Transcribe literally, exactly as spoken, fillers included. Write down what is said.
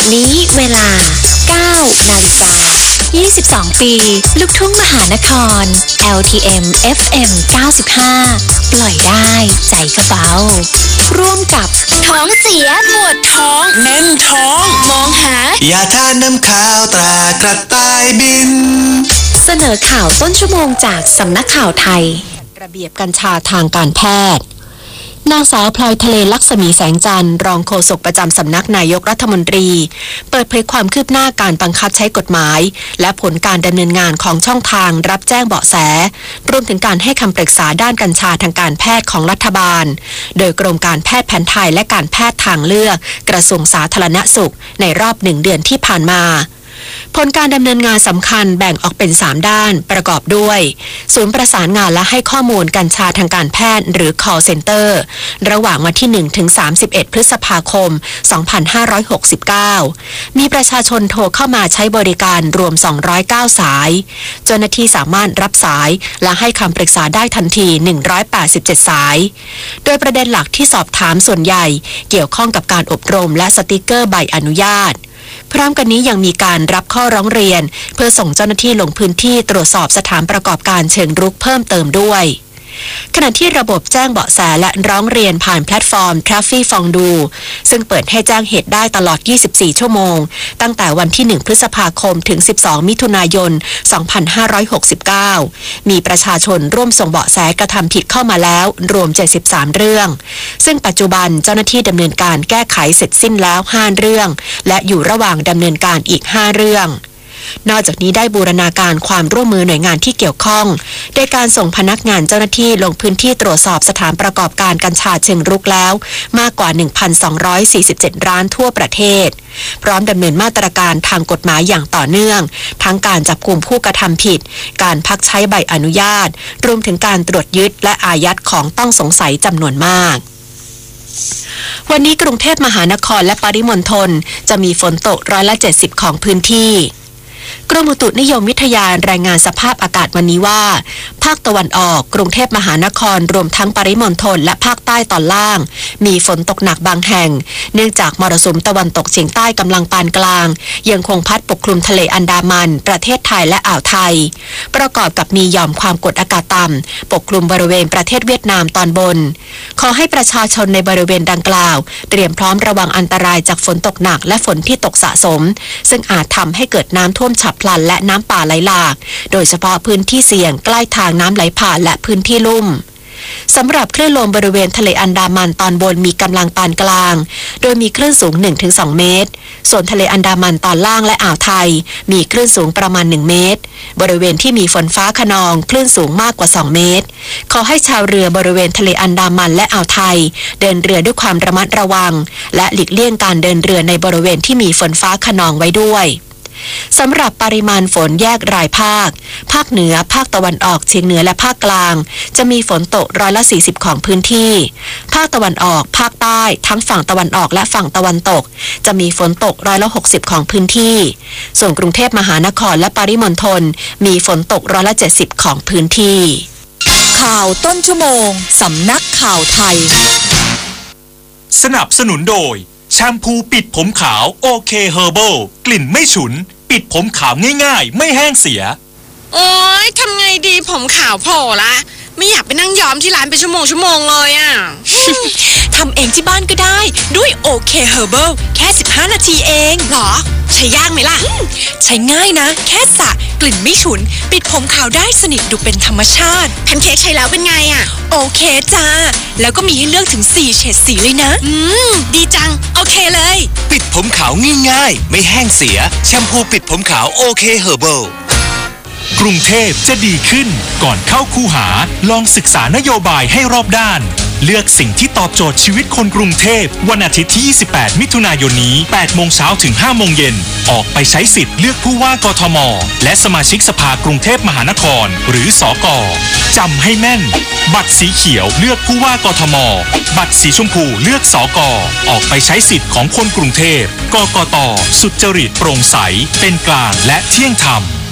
นี้เวลา เก้า นาฬิกา ยี่สิบสอง ปี ลูกทุ่งมหานคร แอล ที เอ็ม เอฟ เอ็ม เก้าสิบห้า ปล่อยได้ใจก็เบาร่วมกับท้องเสียปวดท้องแน่นท้องมองหายาทานน้ำขาวตรากระต่ายบินเสนอข่าวต้นชั่วโมงจากสำนักข่าวไทยระเบียบกัญชาทางการแพทย์นางสาวพลอยทะเลลักษมีแสงจันทร์รองโฆษกประจำสำนักนายกรัฐมนตรีเปิดเผยความคืบหน้าการบังคับใช้กฎหมายและผลการดำเนินงานของช่องทางรับแจ้งเบาะแสรวมถึงการให้คำปรึกษาด้านกัญชาทางการแพทย์ของรัฐบาลโดยกรมการแพทย์แผนไทยและการแพทย์ทางเลือกกระทรวงสาธารณสุขในรอบหนึ่งเดือนที่ผ่านมาผลการดำเนินงานสำคัญแบ่งออกเป็นสามด้านประกอบด้วยศูนย์ประสานงานและให้ข้อมูลกัญชาทางการแพทย์หรือ call center ระหว่างวันที่หนึ่งถึงสามสิบเอ็ดพฤษภาคมสองพันห้าร้อยหกสิบเก้ามีประชาชนโทรเข้ามาใช้บริการรวมสองร้อยเก้าสายเจ้าหน้าที่สามารถรับสายและให้คำปรึกษาได้ทันทีหนึ่งร้อยแปดสิบเจ็ดสายโดยประเด็นหลักที่สอบถามส่วนใหญ่เกี่ยวข้องกับการอบรมและสติกเกอร์ใบอนุญาตพร้อมกันนี้ยังมีการรับข้อร้องเรียนเพื่อส่งเจ้าหน้าที่ลงพื้นที่ตรวจสอบสถานประกอบการเชิงรุกเพิ่มเติมด้วยขณะที่ระบบแจ้งเบาะแสและร้องเรียนผ่านแพลตฟอร์ม Traffic Fondue ซึ่งเปิดให้แจ้งเหตุได้ตลอดยี่สิบสี่ชั่วโมงตั้งแต่วันที่หนึ่งพฤษภาคมถึงสิบสองมิถุนายนสองพันห้าร้อยหกสิบเก้ามีประชาชนร่วมส่งเบาะแสกระทำผิดเข้ามาแล้วรวมเจ็ดสิบสามเรื่องซึ่งปัจจุบันเจ้าหน้าที่ดำเนินการแก้ไขเสร็จสิ้นแล้วห้าเรื่องและอยู่ระหว่างดำเนินการอีกห้าเรื่องนอกจากนี้ได้บูรณาการความร่วมมือหน่วยงานที่เกี่ยวข้องโดยการส่งพนักงานเจ้าหน้าที่ลงพื้นที่ตรวจสอบสถานประกอบการกัญชาเชิงรุกแล้วมากกว่า หนึ่งพันสองร้อยสี่สิบเจ็ด ร้านทั่วประเทศพร้อมดำเนินมาตรการทางกฎหมายอย่างต่อเนื่องทั้งการจับกุมผู้กระทำผิดการพักใช้ใบอนุญาตรวมถึงการตรวจยึดและอายัดของต้องสงสัยจำนวนมากวันนี้กรุงเทพมหานครและปริมณฑลจะมีฝนตกร้อยละเจ็ดสิบของพื้นที่กรมอุตุนิยมวิทยารายงานสภาพอากาศวันนี้ว่าภาคตะวันออกกรุงเทพมหานครรวมทั้งปริมณฑลและภาคใต้ตอนล่างมีฝนตกหนักบางแห่งเนื่องจากมรสุมตะวันตกเฉียงใต้กำลังปานกลางยังคงพัดปกคลุมทะเลอันดามันประเทศไทยและอ่าวไทยประกอบกับมีหย่อมความกดอากาศต่ำปกคลุมบริเวณประเทศเวียดนามตอนบนขอให้ประชาชนในบริเวณดังกล่าวเตรียมพร้อมระวังอันตรายจากฝนตกหนักและฝนที่ตกสะสมซึ่งอาจทำให้เกิดน้ำท่วมฉับพลันและน้ำป่าไหลหลากโดยเฉพาะพื้นที่เสี่ยงใกล้ทางน้ำไหลผ่านและพื้นที่ลุ่มสำหรับคลื่นลมบริเวณทะเลอันดามันตอนบนมีกำลังปานกลางโดยมีคลื่นสูง หนึ่งถึงสอง เมตรส่วนทะเลอันดามันตอนล่างและอ่าวไทยมีคลื่นสูงประมาณหนึ่งเมตรบริเวณที่มีฝนฟ้าคะนองคลื่นสูงมากกว่าสองเมตรขอให้ชาวเรือบริเวณทะเลอันดามันและอ่าวไทยเดินเรือด้วยความระมัดระวังและหลีกเลี่ยงการเดินเรือในบริเวณที่มีฝนฟ้าคะนองไว้ด้วยสำหรับปริมาณฝนแยกรายภาคภาคเหนือภาคตะวันออกเฉียงเหนือและภาคกลางจะมีฝนตกร้อยละสี่สิบของพื้นที่ภาคตะวันออกภาคใต้ทั้งฝั่งตะวันออกและฝั่งตะวันตกจะมีฝนตกร้อยละหกสิบของพื้นที่ส่วนกรุงเทพมหานครและปริมณฑลมีฝนตกร้อยละเจ็ดสิบของพื้นที่ข่าวต้นชั่วโมงสำนักข่าวไทยสนับสนุนโดยแชมพูปิดผมขาวโอเคเฮอร์เบิลกลิ่นไม่ฉุนปิดผมขาวง่ายๆไม่แห้งเสียโอ๊ยทำไงดีผมขาวโผล่ละไม่อยากไปนั่งย้อมที่ร้านเป็นชั่วโมงชั่วโมงเลยอ่ะทำเองที่บ้านก็ได้ด้วยโอเคเฮอร์เบิลแค่สิบห้านาทีเองหรอใช้ยากไหมล่ะใช้ง่ายนะแค่สระกลิ่นไม่ฉุนปิดผมขาวได้สนิทดูเป็นธรรมชาติแพนเค้กใช้แล้วเป็นไงอ่ะโอเคจ้าแล้วก็มีให้เลือกถึงสี่เฉดสีเลยนะอืมดีจังโอเคเลยปิดผมขาวง่ายๆไม่แห้งเสียแชมพูปิดผมขาวโอเคเฮอร์เบิลกรุงเทพจะดีขึ้นก่อนเข้าคูหาลองศึกษานโยบายให้รอบด้านเลือกสิ่งที่ตอบโจทย์ชีวิตคนกรุงเทพวันอาทิตย์ที่ยี่สิบแปดมิถุนายนนี้แปดโมงเช้าถึงห้าโมงเย็นออกไปใช้สิทธิ์เลือกผู้ว่ากทมและสมาชิกสภากรุงเทพมหานครหรือสกจำให้แม่นบัตรสีเขียวเลือกผู้ว่ากทมบัตรสีชมพูเลือกสกออกไปใช้สิทธิ์ของคนกรุงเทพกกต.สุจริตโปร่งใสเป็นกลางและเที่ยงธรรม